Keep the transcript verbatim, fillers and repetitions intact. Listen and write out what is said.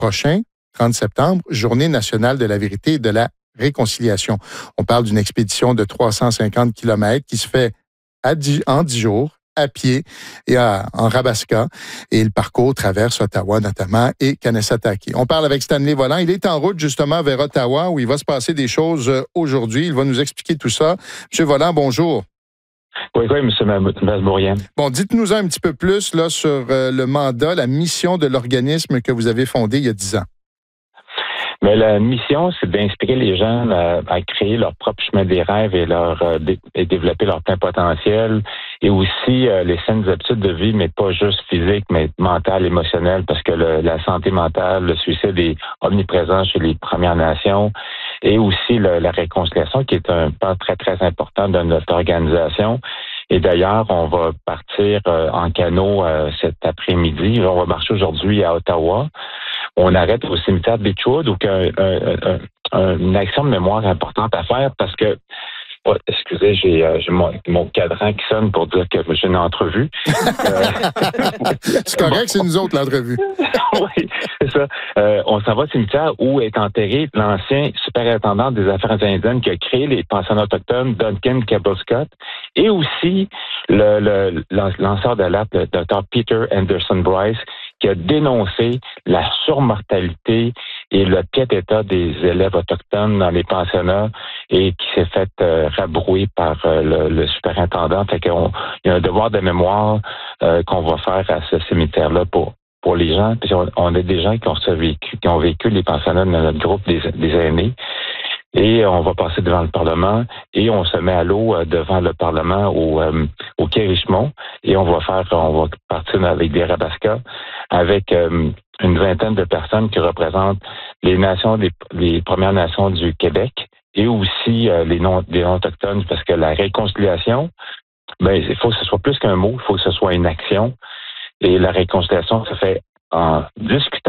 prochain, trente septembre, Journée nationale de la vérité et de la réconciliation. On parle d'une expédition de trois cent cinquante kilomètres qui se fait à dix, en dix jours, à pied et à, en Rabasca. Et le parcours traverse Ottawa notamment et Kanesatake. On parle avec Stanley Volant. Il est en route justement vers Ottawa où il va se passer des choses aujourd'hui. Il va nous expliquer tout ça. Monsieur Volant, bonjour. Oui, oui, M. Masbourian. Bon, dites-nous un petit peu plus là, sur euh, le mandat, la mission de l'organisme que vous avez fondé il y a dix ans. Mais la mission, c'est d'inspirer les gens à, à créer leur propre chemin des rêves et leur euh, dé, et développer leur plein potentiel et aussi euh, les saines habitudes de vie, mais pas juste physique, mais mentale, émotionnelle, parce que le, la santé mentale, le suicide est omniprésent chez les Premières Nations et aussi le, la réconciliation, qui est un pas très, très important de notre organisation. Et d'ailleurs, on va partir euh, en canot euh, cet après-midi. On va marcher aujourd'hui à Ottawa. On arrête au cimetière de Beechwood, où il y a un, un, un, une action de mémoire importante à faire parce que, oh, excusez, j'ai, euh, j'ai mon, mon cadran qui sonne pour dire que j'ai une entrevue. euh, c'est correct, c'est nous autres l'entrevue. Oui, c'est ça. Euh, on s'en va au cimetière où est enterré l'ancien superintendant des Affaires indiennes qui a créé les pensionnats autochtones, Duncan Cabell Scott, et aussi le, le lanceur d'alerte, le docteur Peter Anderson Bryce, qui a dénoncé la surmortalité et le piètre état des élèves autochtones dans les pensionnats et qui s'est fait euh, rabrouer par euh, le, le superintendant. Fait qu'on, il y a un devoir de mémoire euh, qu'on va faire à ce cimetière-là pour pour les gens. Puis on, on a des gens qui ont vécu, qui ont vécu les pensionnats dans notre groupe des, des aînés. Et on va passer devant le Parlement et on se met à l'eau devant le Parlement au, euh, au quai Richemont et on va faire, on va partir avec des rabascas avec euh, une vingtaine de personnes qui représentent les nations, des, les Premières Nations du Québec et aussi euh, les non, les non-autochtones parce que la réconciliation, ben, il faut que ce soit plus qu'un mot, il faut que ce soit une action et la réconciliation se fait en discutant